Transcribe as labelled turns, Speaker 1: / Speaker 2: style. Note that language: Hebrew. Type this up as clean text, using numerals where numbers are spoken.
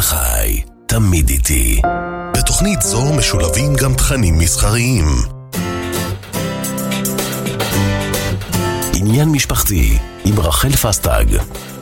Speaker 1: חי, תמיד איתי. בתוכנית זו משולבים גם תכנים מסחריים. עניין משפחתי עם רחל פסטג.